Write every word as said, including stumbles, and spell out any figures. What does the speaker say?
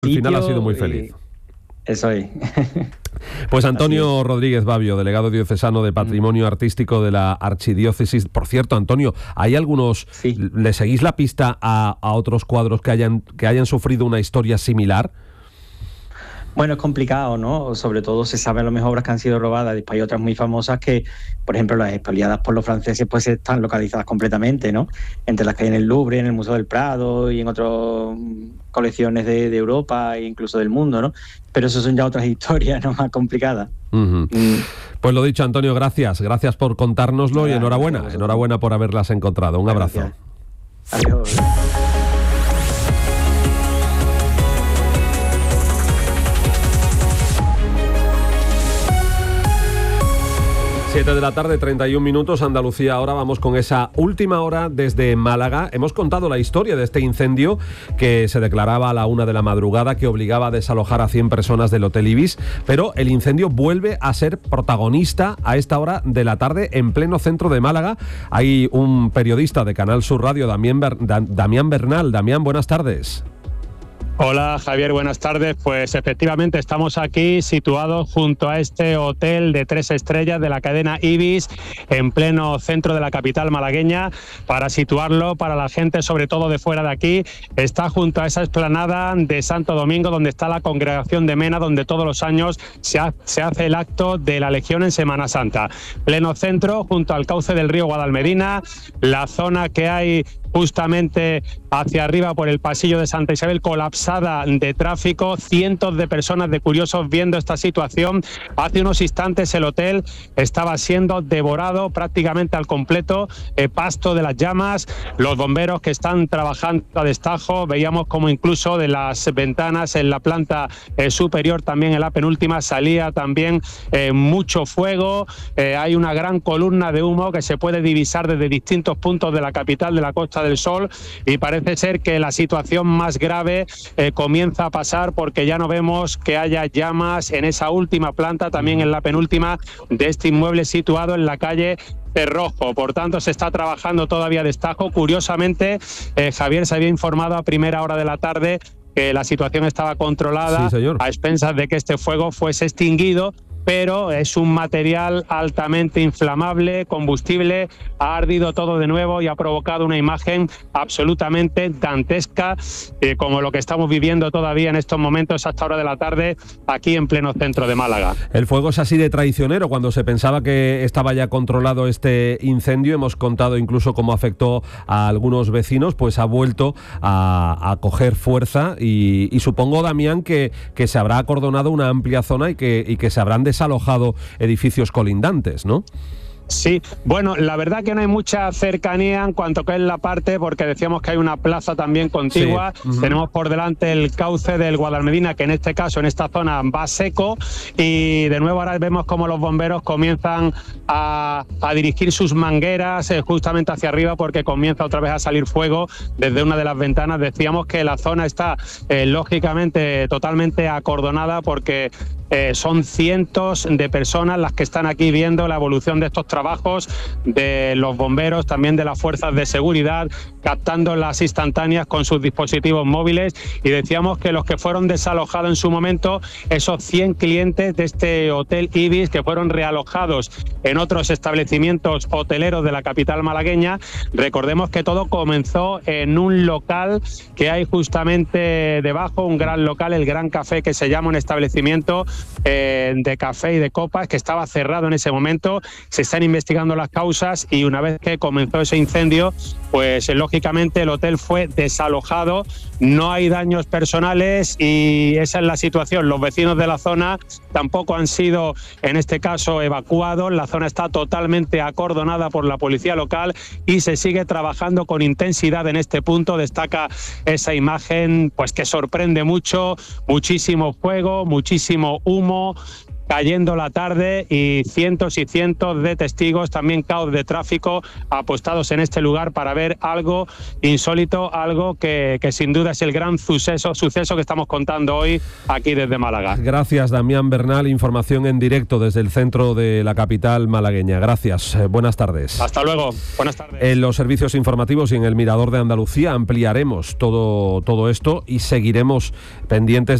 Al final ha sido muy feliz. Eso es. Pues Antonio Rodríguez Babio, delegado diocesano de Patrimonio Artístico de la Archidiócesis. Por cierto, Antonio, ¿hay algunos, sí. le seguís la pista a, a otros cuadros que hayan, que hayan sufrido una historia similar? Bueno, es complicado, ¿no? Sobre todo se saben las mejores obras que han sido robadas. Después hay otras muy famosas que, por ejemplo, las expoliadas por los franceses, pues están localizadas completamente, ¿no? Entre las que hay en el Louvre, en el Museo del Prado y en otras colecciones de, de Europa e incluso del mundo, ¿no? Pero eso son ya otras historias, ¿no? Más complicadas. Uh-huh. Mm. Pues lo dicho, Antonio, gracias. Gracias por contárnoslo. Nada, y enhorabuena. Enhorabuena por haberlas encontrado. Un abrazo. Adiós. siete de la tarde, treinta y un minutos, Andalucía. Ahora vamos con esa última hora desde Málaga. Hemos contado la historia de este incendio que se declaraba a la una de la madrugada, que obligaba a desalojar a cien personas del Hotel Ibis, pero el incendio vuelve a ser protagonista a esta hora de la tarde en pleno centro de Málaga. Hay un periodista de Canal Sur Radio, Damián, Ber- Damián Bernal. Damián, buenas tardes. Hola Javier, buenas tardes. Pues efectivamente estamos aquí situados junto a este hotel de tres estrellas de la cadena Ibis en pleno centro de la capital malagueña. Para situarlo para la gente, sobre todo de fuera de aquí, está junto a esa explanada de Santo Domingo donde está la congregación de Mena, donde todos los años se, ha, se hace el acto de la Legión en Semana Santa. Pleno centro, junto al cauce del río Guadalmedina, la zona que hay justamente hacia arriba por el pasillo de Santa Isabel, colapsada de tráfico, cientos de personas, de curiosos viendo esta situación. Hace unos instantes el hotel estaba siendo devorado prácticamente al completo, eh, pasto de las llamas, los bomberos que están trabajando a destajo, veíamos como incluso de las ventanas en la planta eh, superior, también en la penúltima, salía también eh, mucho fuego, eh, hay una gran columna de humo que se puede divisar desde distintos puntos de la capital, de la Costa del Sol, y parece ser que la situación más grave eh, comienza a pasar, porque ya no vemos que haya llamas en esa última planta, también en la penúltima de este inmueble situado en la calle Cerrojo. Por tanto, se está trabajando todavía a destajo. Curiosamente, eh, Javier se había informado a primera hora de la tarde que la situación estaba controlada, sí, a expensas de que este fuego fuese extinguido, pero es un material altamente inflamable, combustible, ha ardido todo de nuevo y ha provocado una imagen absolutamente dantesca, eh, como lo que estamos viviendo todavía en estos momentos a esta hora de la tarde aquí en pleno centro de Málaga. El fuego es así de traicionero. Cuando se pensaba que estaba ya controlado este incendio, hemos contado incluso cómo afectó a algunos vecinos, pues ha vuelto a, a coger fuerza y, y supongo, Damián, que, que se habrá acordonado una amplia zona y que, y que se habrán desalojado edificios colindantes, ¿no? Sí, bueno, la verdad que no hay mucha cercanía en cuanto que es la parte, porque decíamos que hay una plaza también contigua, sí. Uh-huh. Tenemos por delante el cauce del Guadalmedina, que en este caso, en esta zona, va seco, y de nuevo ahora vemos cómo los bomberos comienzan a, a dirigir sus mangueras eh, justamente hacia arriba, porque comienza otra vez a salir fuego desde una de las ventanas. Decíamos que la zona está, eh, lógicamente, totalmente acordonada, porque Eh, son cientos de personas las que están aquí viendo la evolución de estos trabajos, de los bomberos, también de las fuerzas de seguridad, captando las instantáneas con sus dispositivos móviles. Y decíamos que los que fueron desalojados en su momento, esos cien clientes de este Hotel Ibis, que fueron realojados en otros establecimientos hoteleros de la capital malagueña, recordemos que todo comenzó en un local que hay justamente debajo, un gran local, el Gran Café, que se llama, un establecimiento Eh, de café y de copas que estaba cerrado en ese momento. Se están investigando las causas y una vez que comenzó ese incendio, pues lógicamente el hotel fue desalojado. No hay daños personales y esa es la situación. Los vecinos de la zona tampoco han sido, en este caso, evacuados. La zona está totalmente acordonada por la policía local y se sigue trabajando con intensidad en este punto. Destaca esa imagen, pues que sorprende mucho, muchísimo fuego, muchísimo humo. cayendo la tarde y cientos y cientos de testigos, también caos de tráfico, apostados en este lugar para ver algo insólito, algo que, que sin duda es el gran suceso, suceso que estamos contando hoy aquí desde Málaga. Gracias, Damián Bernal, información en directo desde el centro de la capital malagueña. Gracias, eh, buenas tardes. Hasta luego, buenas tardes. En los servicios informativos y en el Mirador de Andalucía ampliaremos todo, todo esto y seguiremos pendientes